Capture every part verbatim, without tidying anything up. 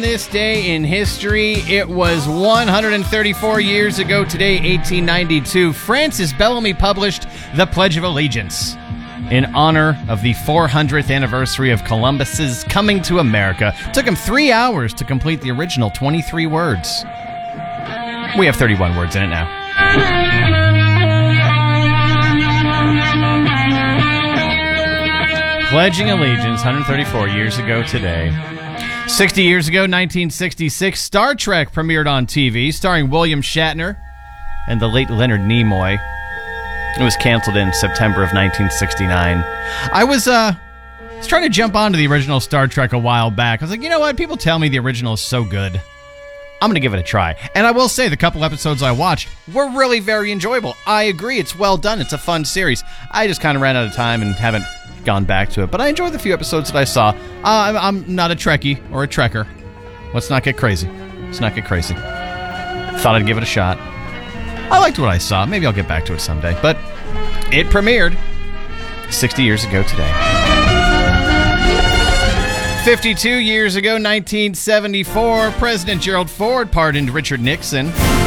This day in history, it was one hundred thirty-four years ago today, eighteen ninety-two, Francis Bellamy published The Pledge of Allegiance in honor of the four hundredth anniversary of Columbus's coming to America. It took him three hours to complete the original twenty-three words. We have thirty-one words in it now. Pledging allegiance one hundred thirty-four years ago today. sixty years ago, nineteen sixty-six, Star Trek premiered on T V, starring William Shatner and the late Leonard Nimoy. It was canceled in September of nineteen sixty-nine. I was, uh, was trying to jump onto the original Star Trek a while back. I was like, you know what? People tell me the original is so good. I'm going to give it a try. And I will say, the couple episodes I watched were really very enjoyable. I agree. It's well done. It's a fun series. I just kind of ran out of time and haven't gone back to it. But I enjoyed the few episodes that I saw. Uh, I'm, I'm not a Trekkie or a Trekker. Let's not get crazy. Let's not get crazy. Thought I'd give it a shot. I liked what I saw. Maybe I'll get back to it someday. But it premiered sixty years ago today. fifty-two years ago, nineteen seventy-four, President Gerald Ford pardoned Richard Nixon.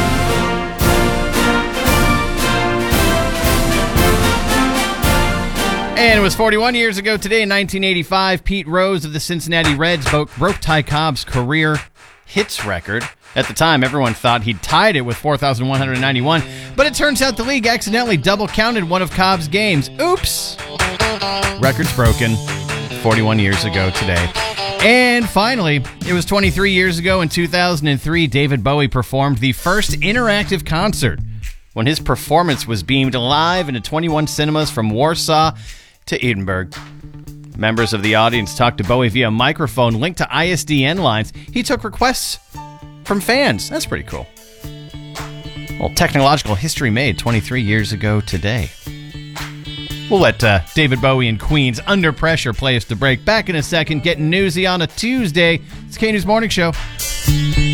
And it was forty-one years ago today, in nineteen eighty-five, Pete Rose of the Cincinnati Reds broke Ty Cobb's career hits record. At the time, everyone thought he'd tied it with four thousand one hundred ninety-one, but it turns out the league accidentally double-counted one of Cobb's games. Oops! Record's broken forty-one years ago today. And finally, it was twenty-three years ago in two thousand three, David Bowie performed the first interactive concert when his performance was beamed live into twenty-one cinemas from Warsaw to Edinburgh. Members of the audience talked to Bowie via a microphone linked to I S D N lines. He took requests from fans. That's pretty cool. Well, technological history made twenty-three years ago today. We'll let uh, David Bowie and Queen's Under Pressure play us to break. Back in a second, getting newsy on a Tuesday. It's K News Morning Show.